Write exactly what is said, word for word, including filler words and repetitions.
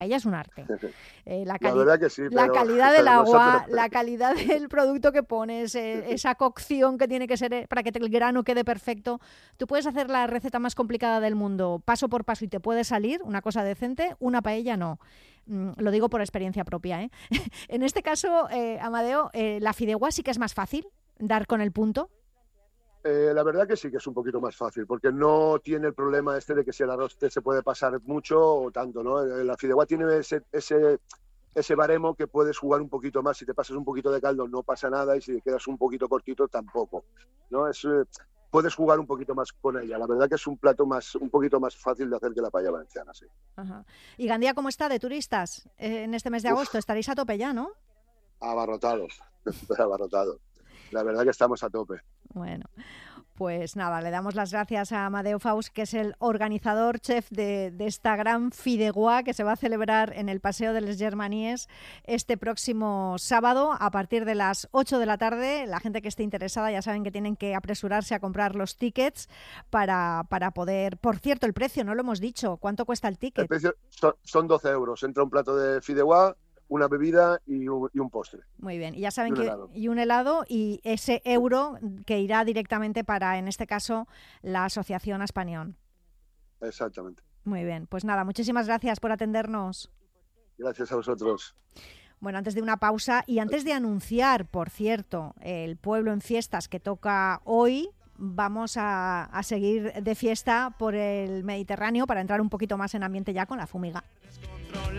Ella es un arte. Eh, la, la verdad que sí, la pero, calidad del pero agua, nosotros... la calidad del producto que pones, eh, esa cocción que tiene que ser para que el grano quede perfecto. Tú puedes hacer la receta más complicada del mundo paso por paso y te puede salir una cosa decente, una paella no. Mm, lo digo por experiencia propia, ¿eh? En este caso, eh, Amadeo, eh, la fideuá sí que es más fácil dar con el punto. Eh, la verdad que sí que es un poquito más fácil, porque no tiene el problema este de que si el arroz te se puede pasar mucho o tanto, ¿no? La fideuá tiene ese, ese, ese baremo que puedes jugar un poquito más. Si te pasas un poquito de caldo no pasa nada, y si te quedas un poquito cortito tampoco, ¿no? Es, eh, puedes jugar un poquito más con ella. La verdad que es un plato más, un poquito más fácil de hacer que la paella valenciana, sí. Ajá. ¿Y Gandía cómo está de turistas eh, en este mes de Uf, agosto? Estaréis a tope ya, ¿no? abarrotados, abarrotados. La verdad que estamos a tope. Bueno, pues nada, le damos las gracias a Amadeo Faust, que es el organizador, chef de, de esta gran fideuá que se va a celebrar en el Paseo de les Germanies este próximo sábado a partir de las ocho de la tarde. La gente que esté interesada ya saben que tienen que apresurarse a comprar los tickets para, para poder... Por cierto, el precio, no lo hemos dicho. ¿Cuánto cuesta el ticket? El precio son, son doce euros. Entra un plato de fideuá, una bebida y un, y un postre. Muy bien, y ya saben y un que helado. y un helado y ese euro que irá directamente para, en este caso, la Asociación Aspanión. Exactamente. Muy bien, pues nada, muchísimas gracias por atendernos. Gracias a vosotros. Bueno, antes de una pausa y antes de anunciar, por cierto, el Pueblo en Fiestas que toca hoy, vamos a, a seguir de fiesta por el Mediterráneo para entrar un poquito más en ambiente ya con la fumiga.